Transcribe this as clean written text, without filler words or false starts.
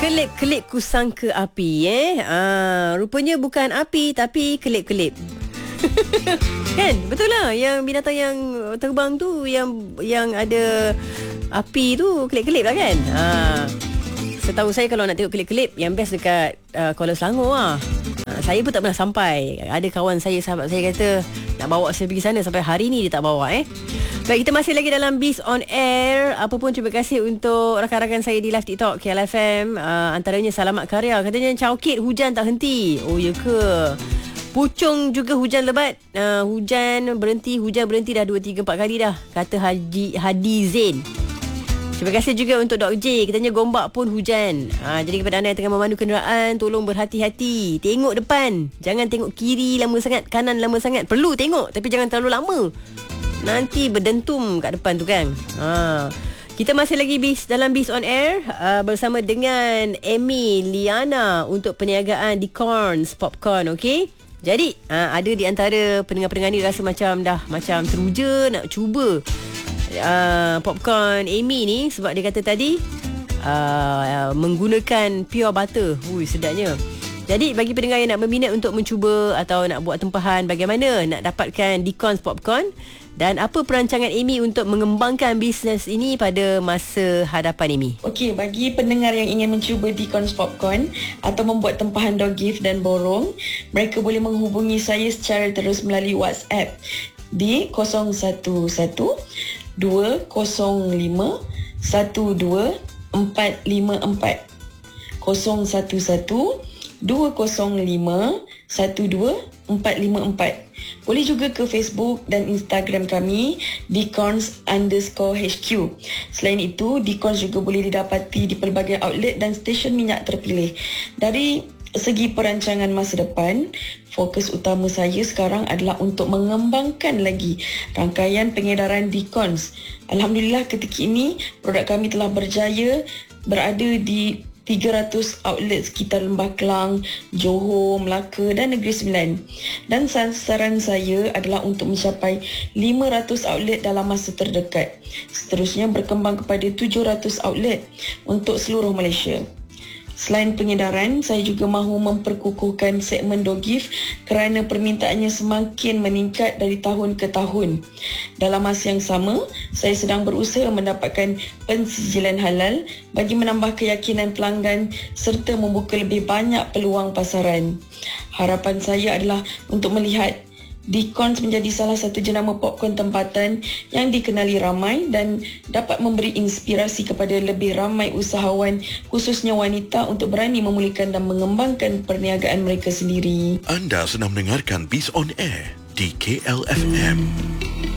Kelip-kelip kusangka api rupanya bukan api tapi kelip-kelip. Kan? Betul lah, yang binatang yang terbang tu yang ada api tu kelip-kelip lah kan. Setahu saya kalau nak tengok kelip-kelip yang best dekat Kuala Selangor lah. Saya pun tak pernah sampai. Ada kawan saya, sahabat saya kata nak bawa saya pergi sana, sampai hari ni dia tak bawa. Baik, kita masih lagi dalam Biz on Air. Apa pun terima kasih untuk rakan-rakan saya di live TikTok KLFM. Antaranya Salamat Karya, katanya caukit hujan tak henti. Oh ya ke? Puchong juga hujan lebat. Hujan berhenti dah 2, 3, 4 kali dah, kata Hadi Zain. Terima kasih juga untuk Dok J, katanya Gombak pun hujan. Jadi kepada anda yang tengah memandu kenderaan, tolong berhati-hati. Tengok depan, jangan tengok kiri lama sangat, kanan lama sangat. Perlu tengok tapi jangan terlalu lama, nanti berdentum kat depan tu kan. Kita masih lagi dalam Biz on Air bersama dengan Amy Liana untuk perniagaan Decorns Popcorn. Okey, jadi ada di antara pendengar-pendengar ni rasa macam teruja nak cuba popcorn Amy ni, sebab dia kata tadi menggunakan pure butter. Sedapnya. Jadi bagi pendengar yang nak berminat untuk mencuba atau nak buat tempahan, bagaimana nak dapatkan Decorns Popcorn dan apa perancangan Amy untuk mengembangkan bisnes ini pada masa hadapan Amy? Okey, bagi pendengar yang ingin mencuba Decorns Popcorn atau membuat tempahan dog gift dan borong, mereka boleh menghubungi saya secara terus melalui WhatsApp di 011 205 12 454 011 205 12 454. Boleh juga ke Facebook dan Instagram kami Decorns_HQ. Selain itu, Decorns juga boleh didapati di pelbagai outlet dan stesen minyak terpilih. Dari segi perancangan masa depan, fokus utama saya sekarang adalah untuk mengembangkan lagi rangkaian pengedaran Decorns. Alhamdulillah, ketika ini produk kami telah berjaya berada di 300 outlet sekitar Lembah Kelang, Johor, Melaka dan Negeri Sembilan. Dan sasaran saya adalah untuk mencapai 500 outlet dalam masa terdekat. Seterusnya berkembang kepada 700 outlet untuk seluruh Malaysia. Selain pengedaran, saya juga mahu memperkukuhkan segmen dog gift kerana permintaannya semakin meningkat dari tahun ke tahun. Dalam masa yang sama, saya sedang berusaha mendapatkan pensijilan halal bagi menambah keyakinan pelanggan serta membuka lebih banyak peluang pasaran. Harapan saya adalah untuk melihat Decorns menjadi salah satu jenama popcorn tempatan yang dikenali ramai dan dapat memberi inspirasi kepada lebih ramai usahawan, khususnya wanita, untuk berani memulihkan dan mengembangkan perniagaan mereka sendiri. Anda sedang mendengarkan Biz on Air di KLFM.